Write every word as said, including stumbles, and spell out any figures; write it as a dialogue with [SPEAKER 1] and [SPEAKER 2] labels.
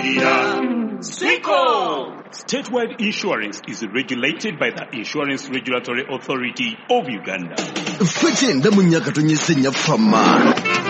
[SPEAKER 1] Statewide insurance is regulated by the Insurance Regulatory Authority of Uganda.
[SPEAKER 2] Fetenda munyaka tonyesenya fama.